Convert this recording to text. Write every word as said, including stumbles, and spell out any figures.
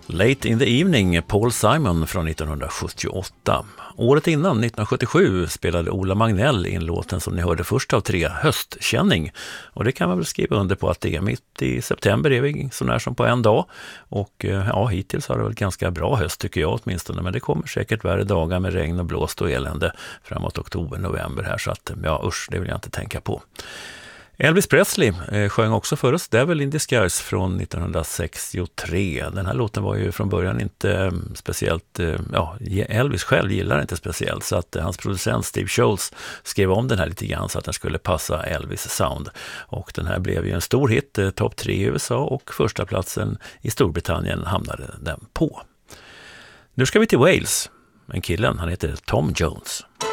Late in the Evening, Paul Simon från nittonhundrasjuttioåtta. Året innan, nittonhundrasjuttiosju, spelade Ola Magnell in låten som ni hörde först av tre, Höstkänning. Och det kan man väl skriva under på att det är mitt i september, är vi så när som på en dag. Och ja, hittills har det väl ganska bra höst tycker jag åtminstone, men det kommer säkert värre dagar med regn och blåst och elände framåt oktober, november här, så att ja, usch, det vill jag inte tänka på. Elvis Presley eh, sjöng också för oss Devil in Disguise från nittonhundrasextiotre. Den här låten var ju från början inte eh, speciellt, eh, ja, Elvis själv gillar inte speciellt, så att eh, hans producent Steve Schultz skrev om den här lite grann så att den skulle passa Elvis sound. Och den här blev ju en stor hit, eh, topp tre i U S A, och första platsen i Storbritannien hamnade den på. Nu ska vi till Wales. En killen, han heter Tom Jones.